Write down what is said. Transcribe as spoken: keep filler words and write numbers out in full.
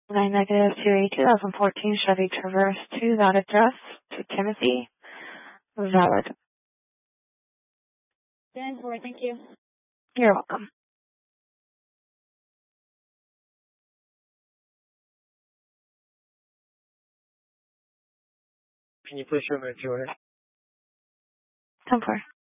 nine negative two eight two thousand fourteen Chevy Traverse to that address to Timothy. Valid. ten four, thank you. You're welcome. Can you please show me the order? ten four.